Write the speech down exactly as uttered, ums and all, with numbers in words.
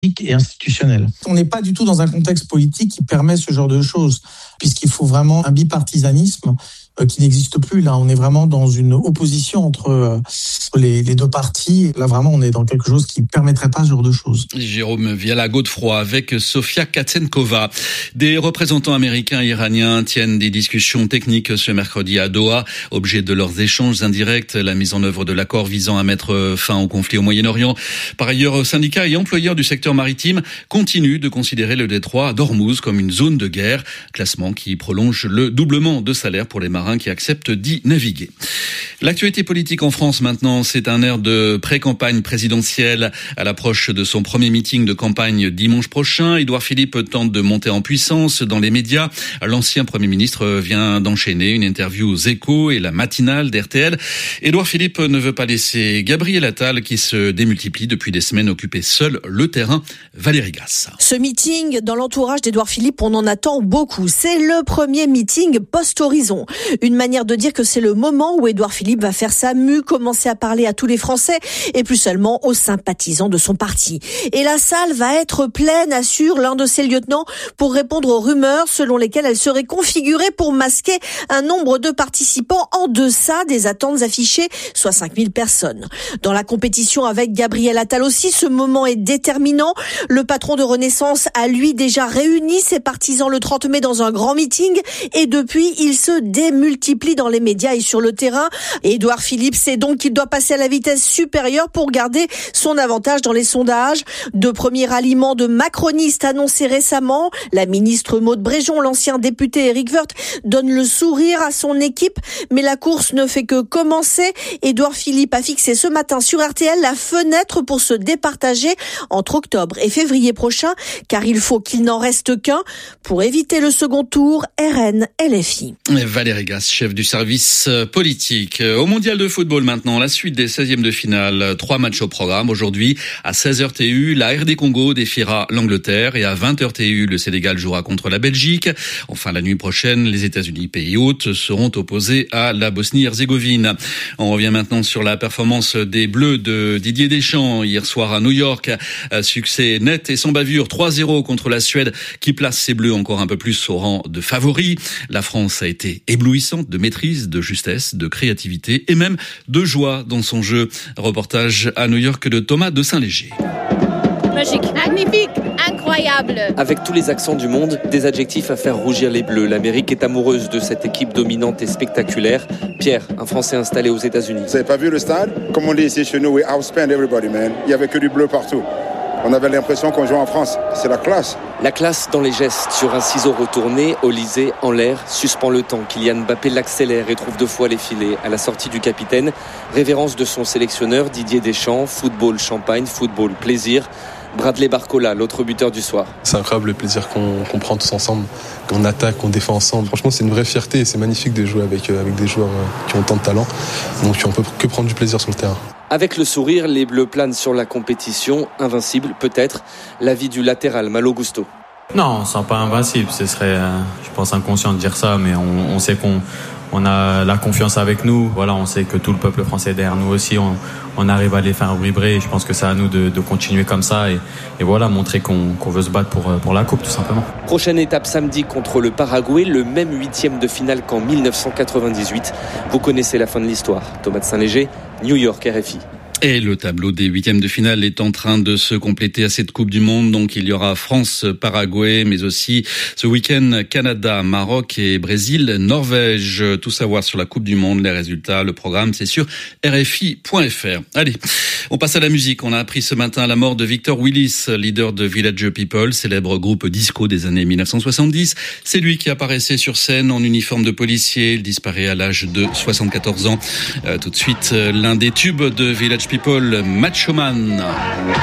et institutionnelle. On n'est pas du tout dans un contexte politique qui permet ce genre de choses, puisqu'il faut vraiment un bipartisanisme qui n'existe plus. Là, on est vraiment dans une opposition entre les, les deux partis. Là, vraiment, on est dans quelque chose qui ne permettrait pas ce genre de choses. Jérôme Viala-Godefroy avec Sofia Katsenkova. Des représentants américains et iraniens tiennent des discussions techniques ce mercredi à Doha. Objet de leurs échanges indirects, la mise en œuvre de l'accord visant à mettre fin au conflit au Moyen-Orient. Par ailleurs, syndicats et employeurs du secteur maritime continuent de considérer le détroit d'Ormuz comme une zone de guerre. Classement qui prolonge le doublement de salaire pour les marins qui acceptent d'y naviguer. L'actualité politique en France maintenant, c'est un air de pré-campagne présidentielle. À l'approche de son premier meeting de campagne dimanche prochain, Édouard Philippe tente de monter en puissance dans les médias. L'ancien Premier ministre vient d'enchaîner une interview aux Échos et la matinale d'R T L. Édouard Philippe ne veut pas laisser Gabriel Attal, qui se démultiplie depuis des semaines, occuper seul le terrain. Valérie Gasse. Ce meeting, dans l'entourage d'Édouard Philippe, on en attend beaucoup. C'est le premier meeting post-horizon. Une manière de dire que c'est le moment où Édouard Philippe va faire sa mue, commencer à parler à tous les Français et plus seulement aux sympathisants de son parti. Et la salle va être pleine, assure l'un de ses lieutenants, pour répondre aux rumeurs selon lesquelles elle serait configurée pour masquer un nombre de participants en deçà des attentes affichées, soit cinq mille personnes. Dans la compétition avec Gabriel Attal aussi, ce moment est déterminant. Le patron de Renaissance a lui déjà réuni ses partisans le trente mai dans un grand meeting et depuis, il se démultiplie dans les médias et sur le terrain. Édouard Philippe sait donc qu'il doit passer à la vitesse supérieure pour garder son avantage dans les sondages. De premiers ralliements de macronistes annoncés récemment, la ministre Maud Bréjon, l'ancien député Éric Woerth donne le sourire à son équipe, mais la course ne fait que commencer. Édouard Philippe a fixé ce matin sur R T L la fenêtre pour se départager entre octobre et février prochain, car il faut qu'il n'en reste qu'un pour éviter le second tour R N L F I. Valérie Gasse, chef du service politique. Au mondial de football maintenant, la suite des seizièmes de finale. Trois matchs au programme. Aujourd'hui, à seize heures T U, la R D Congo défiera l'Angleterre et à vingt heures T U, le Sénégal jouera contre la Belgique. Enfin, la nuit prochaine, les États-Unis, pays hôtes, seront opposés à la Bosnie-Herzégovine. On revient maintenant sur la performance des Bleus de Didier Deschamps hier soir à New York. Succès net et sans bavure, trois zéro contre la Suède qui place ses Bleus encore un peu plus au rang de favoris. La France a été éblouissante de maîtrise, de justesse, de créativité et même de joie dans son jeu. Reportage à New York de Thomas de Saint-Léger. Magique, magnifique, incroyable. Avec tous les accents du monde, des adjectifs à faire rougir les Bleus. L'Amérique est amoureuse de cette équipe dominante et spectaculaire. Pierre, un Français installé aux États-Unis. Vous n'avez pas vu le stade? Comme on dit ici chez nous, we outspend everybody, man. Il n'y avait que du bleu partout. On avait l'impression qu'on jouait en France. C'est la classe. La classe dans les gestes. Sur un ciseau retourné, Olysée en l'air, suspend le temps. Kylian Mbappé l'accélère et trouve deux fois les filets. À la sortie du capitaine, révérence de son sélectionneur Didier Deschamps. Football champagne, football plaisir. Bradley Barcola, l'autre buteur du soir. C'est incroyable le plaisir qu'on, qu'on prend tous ensemble, qu'on attaque, qu'on défend ensemble. Franchement, c'est une vraie fierté et c'est magnifique de jouer avec, avec des joueurs qui ont tant de talent. Donc on peut que prendre du plaisir sur le terrain. Avec le sourire, les Bleus planent sur la compétition. Invincible, peut-être. L'avis du latéral, Malo Gusto. Non, on ne sent pas invincible. Ce serait, je pense, inconscient de dire ça, mais on, on sait qu'on on a la confiance avec nous. Voilà, on sait que tout le peuple français est derrière nous aussi. On, on arrive à les faire vibrer. Je pense que c'est à nous de, de continuer comme ça et, et voilà, montrer qu'on, qu'on veut se battre pour, pour la coupe, tout simplement. Prochaine étape samedi contre le Paraguay, le même huitième de finale qu'en dix-neuf cent quatre-vingt-dix-huit. Vous connaissez la fin de l'histoire. Thomas de Saint-Léger, New York, R F I. Et le tableau des huitièmes de finale est en train de se compléter à cette Coupe du Monde. Donc il y aura France-Paraguay, mais aussi ce week-end Canada, Maroc et Brésil, Norvège. Tout savoir sur la Coupe du Monde, les résultats, le programme, c'est sur R F I point F R. Allez, on passe à la musique. On a appris ce matin la mort de Victor Willis, leader de Village People, célèbre groupe disco des années dix-neuf cent soixante-dix. C'est lui qui apparaissait sur scène en uniforme de policier. Il disparaît à l'âge de soixante-quatorze ans. Euh, tout de suite, l'un des tubes de Village People, Macho Man.